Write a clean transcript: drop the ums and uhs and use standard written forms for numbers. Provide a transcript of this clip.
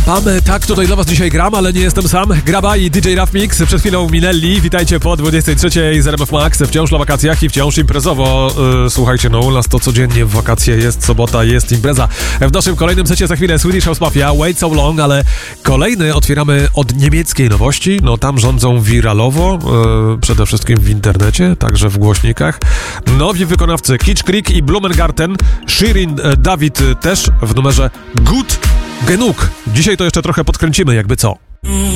Pam, tak, tutaj dla was dzisiaj gram, ale nie jestem sam. Graba i DJ Rough Mix przed chwilą minęli. Witajcie po 23 z RMF Max, wciąż na wakacjach i wciąż imprezowo. Słuchajcie, no u nas to codziennie w wakacje, jest sobota, jest impreza. W naszym kolejnym secie za chwilę Swedish House Mafia, Wait So Long, ale kolejny otwieramy od niemieckiej nowości. No tam rządzą wiralowo, przede wszystkim w internecie, także w głośnikach. Nowi wykonawcy Kitsch Creek i Blumengarten, Shirin David też w numerze Gut Genug. Dzisiaj to jeszcze trochę podkręcimy, jakby co.